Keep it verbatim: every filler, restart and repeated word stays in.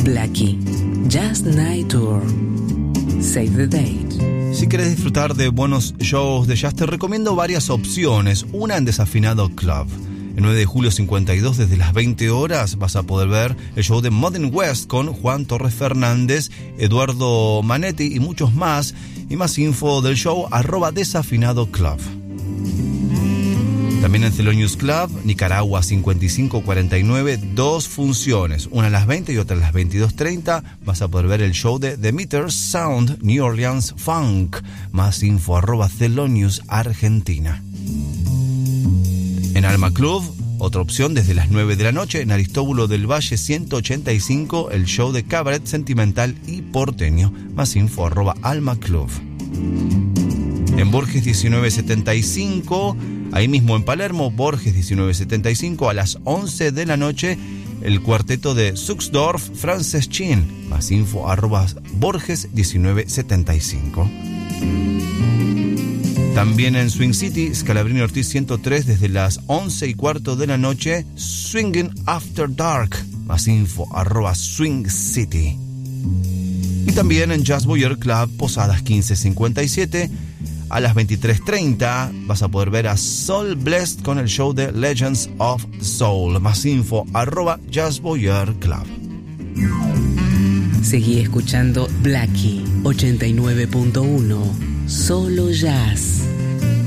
Blackie, Jazz Night Tour. Save the date. Si querés disfrutar de buenos shows de jazz, te recomiendo varias opciones. Una en Desafinado Club. El nueve de julio cincuenta y dos, desde las veinte horas, vas a poder ver el show de Modern West con Juan Torres Fernández, Eduardo Manetti y muchos más. Y más info del show, arroba Desafinado Club. También en Thelonious Club, Nicaragua cincuenta y cinco cuarenta y nueve, dos funciones, una a las veinte y otra a las veintidós treinta. Vas a poder ver el show de The Meters Sound New Orleans Funk. Más info arroba Thelonious Argentina. En Alma Club, otra opción desde las nueve de la noche, en Aristóbulo del Valle ciento ochenta y cinco, el show de cabaret sentimental y porteño. Más info arroba Alma Club. En Borges diecinueve setenta y cinco, ahí mismo en Palermo, Borges diecinueve setenta y cinco, a las once de la noche, el cuarteto de Suxdorf, Frances Chin. Más info arroba Borges diecinueve setenta y cinco. También en Swing City, Scalabrini Ortiz ciento tres, desde las once y cuarto de la noche, Swinging After Dark. Más info arroba Swing City. Y también en Jazz Boyer Club, Posadas quince cincuenta y siete, a las veintitrés treinta vas a poder ver a Soul Blessed con el show de Legends of Soul. Más info arroba Jazz Boyer Club. Seguí escuchando Blackie ochenta y nueve punto uno. Solo jazz.